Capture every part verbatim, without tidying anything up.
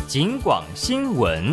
警广新闻。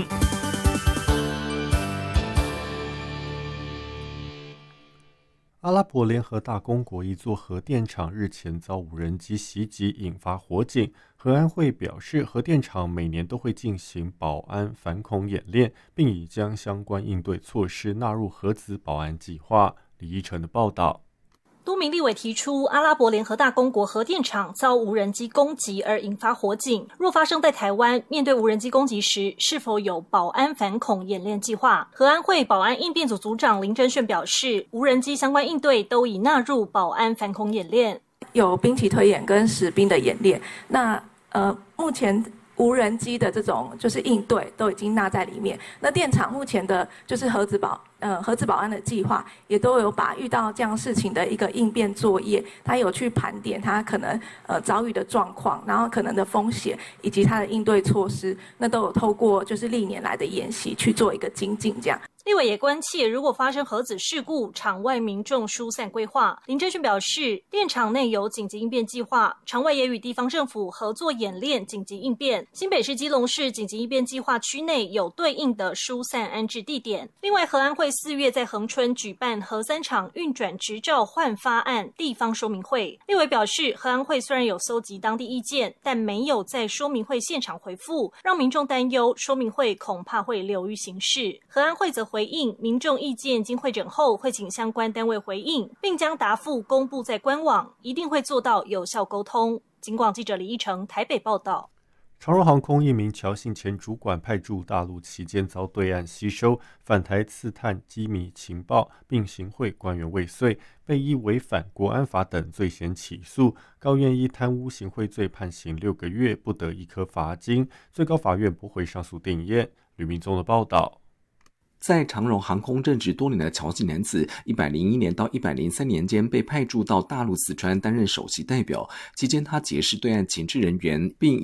阿拉伯联合大公国一座核电厂日前遭无人机袭击，引发火警。核安会表示，核电厂每年都会进行保安反恐演练，并已将相关应对措施纳入核子保安计划。李依晨的报道。 多名立委提出，阿拉伯联合大公国核电厂遭无人机攻击而引发火警，若发生在台湾，面对无人机攻击时，是否有保安反恐演练计划？核安会保安应变组组长林珍炫表示，无人机相关应对都已纳入保安反恐演练， 有兵棋推演跟实兵的演练。那呃，目前无人机的这种就是应对都已经纳在里面。那电厂目前的就是核子保呃核子保安的计划，也都有把遇到这样事情的一个应变作业，它有去盘点它可能呃遭遇的状况，然后可能的风险以及它的应对措施，那都有透过就是历年来的演习去做一个精进这样。 立委也关切，如果发生核子事故，场外民众疏散规划。林珍炫表示，电厂内有紧急应变计划，场外也与地方政府合作演练紧急应变。新北市基隆市紧急应变计划区内有对应的疏散安置地点。另外，核安会四月在恒春举办核三厂运转执照换发案地方说明会。立委表示，核安会虽然有搜集当地意见，但没有在说明会现场回复，让民众担忧说明会恐怕会流于形式。核安会则回应，民众意见经会诊后，会请相关单位回应，并将答复公布在官网，一定会做到有效沟通。警广记者李依成台北报道。 长荣航空一名侨姓前主管派驻大陆期间遭对岸吸收，返台刺探机密情报，并行贿官员未遂，被依违反国安法等罪嫌起诉。高院依贪污行贿罪判刑六个月，不得一颗罚金。最高法院驳回上诉定谳。吕明宗的报道。 在长荣航空任职多年的侨籍男子，一百零一年到一百零三年间被派驻到大陆四川担任首席代表，期间他结识对岸情治人员，并